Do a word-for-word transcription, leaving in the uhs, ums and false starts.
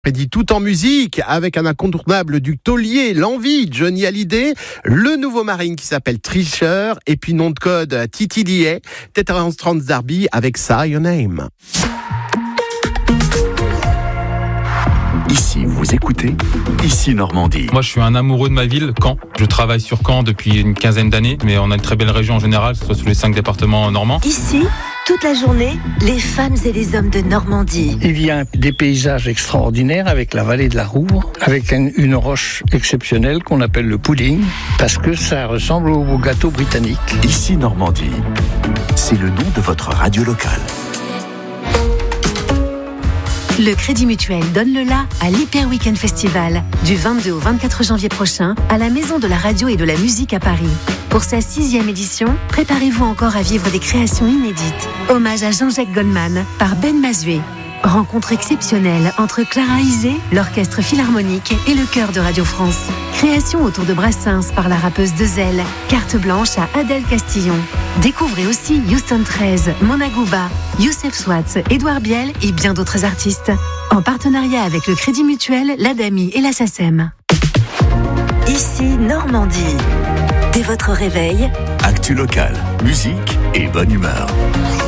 Dit tout en musique avec un incontournable du taulier, l'envie, Johnny Hallyday, le nouveau Marine qui s'appelle Tricheur et puis nom de code Titi D A, Terence Trans Darby avec ça, Your Name. Ici, vous écoutez Ici Normandie. Moi, je suis un amoureux de ma ville, Caen. Je travaille sur Caen depuis une quinzaine d'années, mais on a une très belle région en général, que ce soit sur les cinq départements normands. Ici, toute la journée, les femmes et les hommes de Normandie. Il y a des paysages extraordinaires avec la vallée de la Roure, avec une, une roche exceptionnelle qu'on appelle le pudding, parce que ça ressemble au gâteau britannique. Ici Normandie, c'est le nom de votre radio locale. Le Crédit Mutuel donne le la à l'Hyper Weekend Festival du vingt-deux au vingt-quatre janvier prochain à la Maison de la Radio et de la Musique à Paris. Pour sa sixième édition, préparez-vous encore à vivre des créations inédites. Hommage à Jean-Jacques Goldman par Ben Mazué. Rencontre exceptionnelle entre Clara Isé, l'Orchestre Philharmonique et le Chœur de Radio France. Création autour de Brassens par la rappeuse Dezel. Carte blanche à Adèle Castillon. Découvrez aussi Houston treize, Mona Gouba, Youssef Swatz, Édouard Biel et bien d'autres artistes. En partenariat avec le Crédit Mutuel, l'Adami et la SACEM. Ici Normandie. Dès votre réveil, actu locale, musique et bonne humeur.